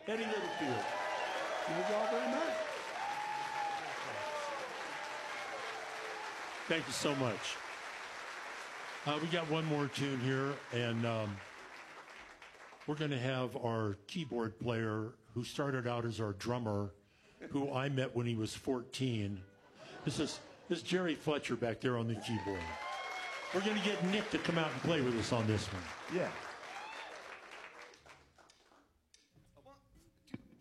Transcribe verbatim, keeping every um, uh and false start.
Eddie Littlefield. Thank you all very much. Thank you so much. Uh, we got one more tune here, and um, we're going to have our keyboard player who started out as our drummer, who I met when he was fourteen. This is, this is Jerry Fletcher back there on the keyboard. We're going to get Nick to come out and play with us on this one. Yeah.